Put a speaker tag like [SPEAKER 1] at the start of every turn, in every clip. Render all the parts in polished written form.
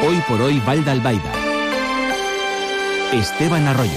[SPEAKER 1] Hoy por hoy Vall d'Albaida. Esteban Arroyo.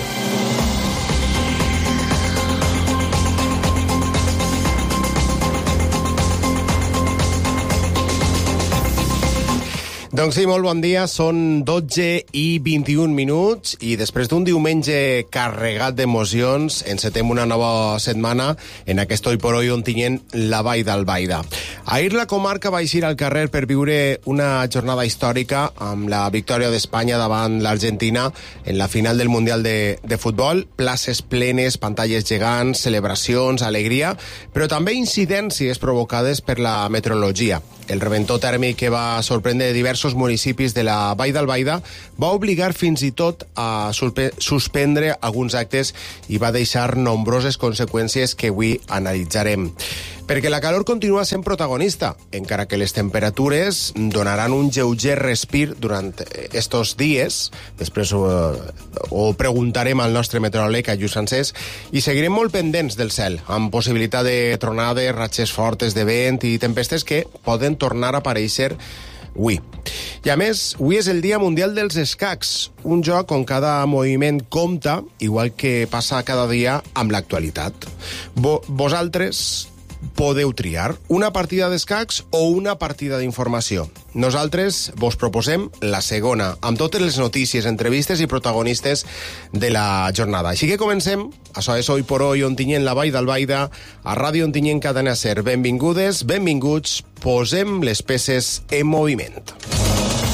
[SPEAKER 2] Doncs sí, molt bon dia. Són 12 i 21 minuts i després d'un diumenge carregat d'emocions encetem una nova setmana en aquest Hoy por Hoy on tinguem la Vall d'Albaida. Ahir la comarca va eixir al carrer per viure una jornada històrica amb la victòria d'Espanya davant l'Argentina en la final del Mundial de Futbol. Places plenes, pantalles gegants, celebracions, alegria, però també incidències provocades per la meteorologia. El reventó tèrmic que va sorprendre diversos municipis de la Vall d'Albaida va obligar fins i tot a suspendre alguns actes i va deixar nombroses conseqüències que avui analitzarem. Perquè la calor continua sent protagonista, encara que les temperatures donaran un lleuger respir durant estos dies. Després ho preguntarem al nostre meteoròleg, a Lluís Francesc, i seguirem molt pendents del cel, amb possibilitat de tronades, ratxes fortes de vent i tempestes que poden tornar a aparèixer avui. I a més, avui és el Dia Mundial dels Escacs, un joc on cada moviment compta, igual que passa cada dia amb l'actualitat. Vosaltres podeu triar una partida d'escacs o una partida d'informació. Nosaltres vos proposem la segona, amb totes les notícies, entrevistes i protagonistes de la jornada. Així que comencem. Això és Hoy por Hoy, on tinguem la Vall d'Albaida, a Ràdio on tinguem Cadena Ser. Benvingudes, benvinguts, posem les peces en moviment.